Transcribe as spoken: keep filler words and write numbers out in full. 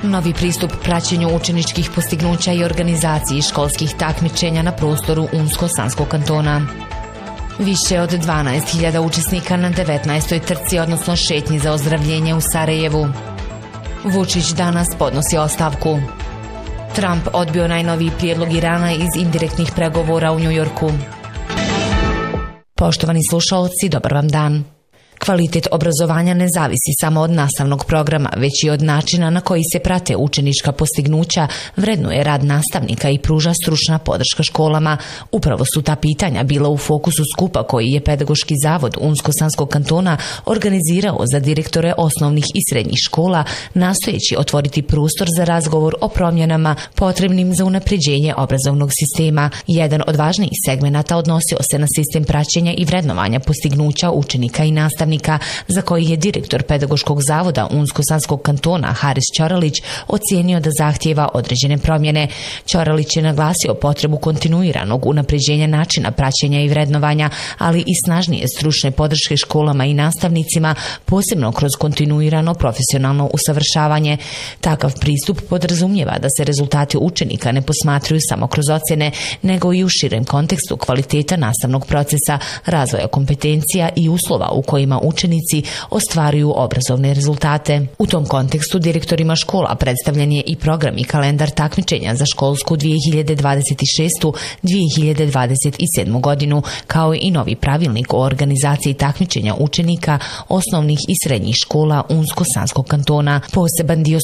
Novi pristup praćenju učeničkih postignuća i organizaciji školskih takmičenja na prostoru Unsko-Sanskog kantona. Više od dvanaest hiljada učesnika na devetnaestoj trci, odnosno šetnji za ozdravljenje u Sarajevu. Vučić danas podnosi ostavku. Trump odbio najnoviji prijedlog Irana iz indirektnih pregovora u Njujorku. Poštovani slušaoci, dobar vam dan. Kvalitet obrazovanja ne zavisi samo od nastavnog programa, već i od načina na koji se prate učenička postignuća, vrednuje rad nastavnika i pruža stručna podrška školama. Upravo su ta pitanja bila u fokusu skupa koji je Pedagoški zavod Unsko-Sanskog kantona organizirao za direktore osnovnih i srednjih škola, nastojeći otvoriti prostor za razgovor o promjenama potrebnim za unapređenje obrazovnog sistema. Jedan od važnijih segmenata odnosio se na sistem praćenja i vrednovanja postignuća učenika i nastavnika, za koji je direktor Pedagoškog zavoda Unsko-Sanskog kantona Haris Ćoralić ocijenio da zahtijeva određene promjene. Ćoralić je naglasio potrebu kontinuiranog unapređenja načina praćenja i vrednovanja, ali i snažnije stručne podrške školama i nastavnicima, posebno kroz kontinuirano profesionalno usavršavanje. Takav pristup podrazumijeva da se rezultati učenika ne posmatruju samo kroz ocjene, nego i u širem kontekstu kvaliteta nastavnog procesa, razvoja kompetencija i uslova u kojima učenici ostvaruju obrazovne rezultate. U tom kontekstu direktorima škola predstavljen je i program i kalendar takmičenja za školsku dvije hiljade dvadeset šestu - dvije hiljade dvadeset sedmu godinu, kao i novi pravilnik o organizaciji takmičenja učenika osnovnih i srednjih škola Unsko-Sanskog kantona. Poseban dio